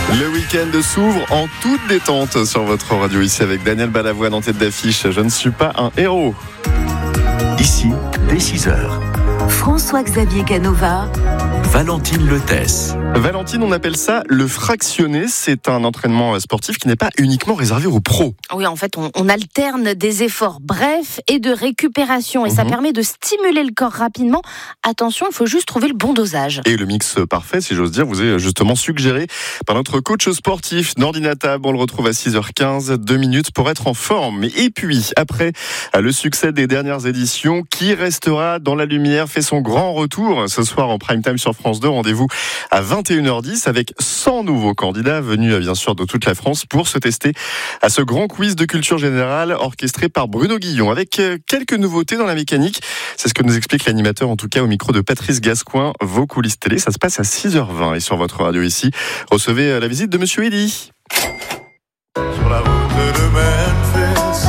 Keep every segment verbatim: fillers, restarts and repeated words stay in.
Le week-end s'ouvre en toute détente sur votre radio ici avec Daniel Balavoine en tête d'affiche. Je ne suis pas un héros. Ici, dès six heures. François-Xavier Canova. Valentine Letesse. Valentine, on appelle ça le fractionné. C'est un entraînement sportif qui n'est pas uniquement réservé aux pros. Oui, en fait, on, on alterne des efforts brefs et de récupération. Et mmh. ça permet de stimuler le corps rapidement. Attention, il faut juste trouver le bon dosage. Et le mix parfait, si j'ose dire, vous est justement suggéré par notre coach sportif, Nordi Natab. On le retrouve à six heures quinze, deux minutes pour être en forme. Et puis, après le succès des dernières éditions, qui restera dans la lumière fait son grand retour ce soir en prime time sur France deux. Rendez-vous à vingt et une heures dix avec cent nouveaux candidats venus bien sûr de toute la France pour se tester à ce grand quiz de culture générale orchestré par Bruno Guillon avec quelques nouveautés dans la mécanique. C'est ce que nous explique l'animateur, en tout cas au micro de Patrice Gascoin. Vos coulisses télé, ça se passe à six heures vingt et sur votre radio ici, recevez la visite de Monsieur Eddy. Sur la route de Memphis,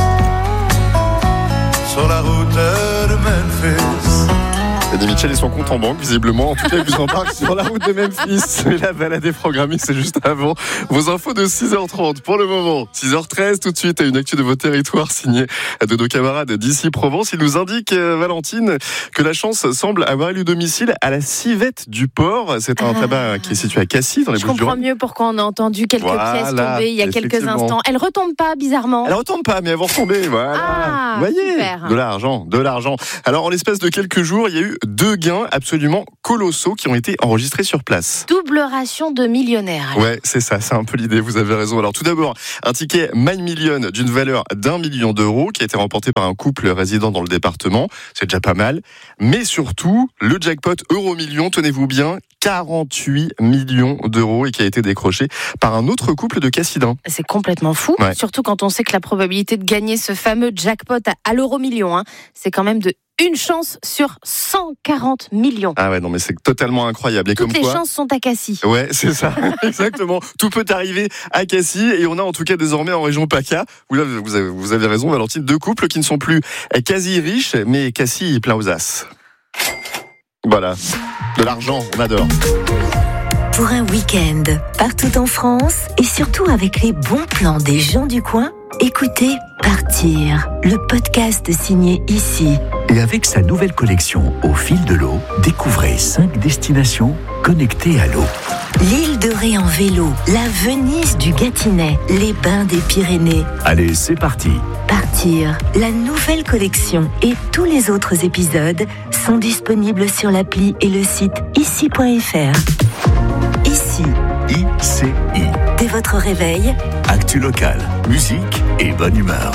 sur la route de Memphis. Eddie Mitchell et son compte en banque, visiblement. En tout cas, il vous embarque sur la route de Memphis. Et la balade est programmée, c'est juste avant. Vos infos de six heures trente pour le moment. six heures treize, tout de suite, à une actu de vos territoires signée de nos camarades d'ici Provence. Il nous indique, euh, Valentine, que la chance semble avoir élu domicile à la Civette du Port. C'est un ah. tabac qui est situé à Cassis, dans les Bouches-du-Rhône. Je comprends mieux pourquoi on a entendu quelques voilà, pièces tomber il y a quelques instants. Elles retombent pas, bizarrement. Elles retombent pas, mais elles vont retomber. Voilà. Ah, vous voyez, super. De l'argent, de l'argent. Alors, en l'espace de quelques jours, il y a eu deux gains absolument colossaux qui ont été enregistrés sur place. Double ration de millionnaires. Alors. Ouais, c'est ça, c'est un peu l'idée, vous avez raison. Alors tout d'abord, un ticket My Million d'une valeur d'un million d'euros qui a été remporté par un couple résidant dans le département. C'est déjà pas mal. Mais surtout, le jackpot Euro-Million, tenez-vous bien, quarante-huit millions d'euros et qui a été décroché par un autre couple de Cassidins. C'est complètement fou, ouais. Surtout quand on sait que la probabilité de gagner ce fameux jackpot à l'euro-million, hein, c'est quand même de une chance sur cent quarante millions. Ah ouais, non mais c'est totalement incroyable. Et Toutes comme les quoi, chances sont à Cassis. Ouais, c'est ça, exactement. Tout peut arriver à Cassis et on a en tout cas désormais en région PACA, où là vous avez, vous avez raison Valentine, deux couples qui ne sont plus quasi riches, mais Cassis plein aux as. Voilà, de l'argent, on adore. Pour un week-end, partout en France et surtout avec les bons plans des gens du coin, écoutez Partir, le podcast signé ici. Et avec sa nouvelle collection Au fil de l'eau, découvrez cinq destinations connectées à l'eau. L'île de Ré en vélo, la Venise du Gâtinais, les bains des Pyrénées. Allez, c'est parti. Partir, la nouvelle collection et tous les autres épisodes sont disponibles sur l'appli et le site ici point f r. Ici. I C I. Dès votre réveil. Actu locale, musique et bonne humeur.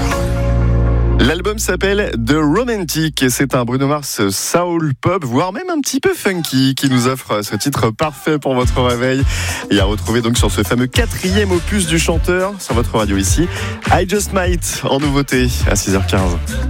L'album s'appelle The Romantic et c'est un Bruno Mars soul pop, voire même un petit peu funky, qui nous offre ce titre parfait pour votre réveil et à retrouver donc sur ce fameux quatrième opus du chanteur sur votre radio ici, I Just Might en nouveauté à six heures quinze.